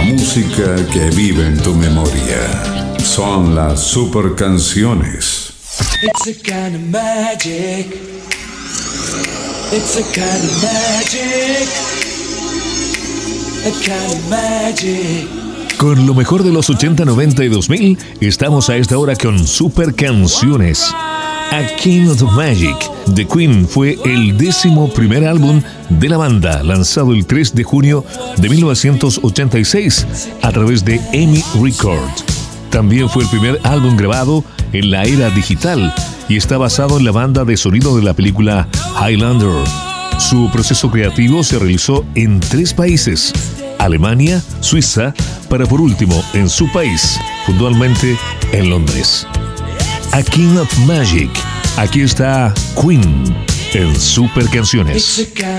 La música que vive en tu memoria. Son las super canciones. It's a kind of magic. It's a kind of magic. A kind of magic. Con lo mejor de los 80, 90 y 2000, estamos a esta hora con super canciones. A Kind of Magic de Queen fue el 11º álbum de la banda, lanzado el 3 de junio de 1986 a través de EMI Records. También fue el primer álbum grabado en la era digital y está basado en la banda de sonido de la película Highlander. Su proceso creativo se realizó en 3 países: Alemania, Suiza, para por último en su país, puntualmente en Londres. A Kind of Magic. Aquí está Queen en Super Canciones.